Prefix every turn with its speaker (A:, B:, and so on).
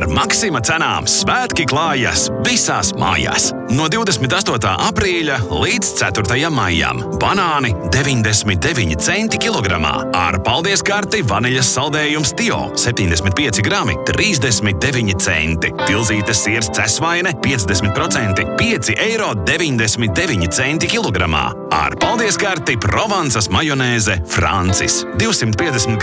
A: Maksima cenām svētki klājas visās mājās. No 28. aprīļa līdz 4. maijam banāni 99 centi kilogramā. Ar paldies karti vaniļas saldējums Tio 75 grami 39 centi. Tilzītes siers cesvaine 50% 5,99 eiro kilogramā. Ar paldies karti Provansas majonēze Francis 250